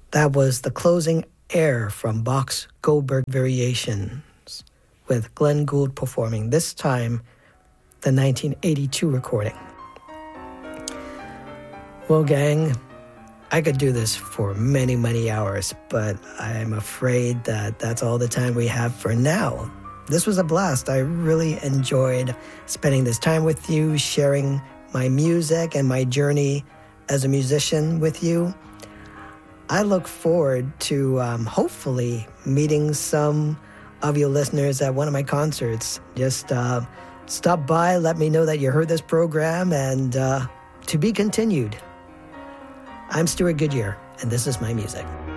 That was the closing air from Bach's Goldberg Variations, with Glenn Gould performing, this time the 1982 recording. Well, gang, I could do this for many, many hours, but I'm afraid that that's all the time we have for now. This was a blast. I really enjoyed spending this time with you, sharing my music and my journey as a musician with you. I look forward to hopefully meeting some of you listeners at one of my concerts. Just stop by, let me know that you heard this program, and to be continued. I'm Stuart Goodyear, and this is my music.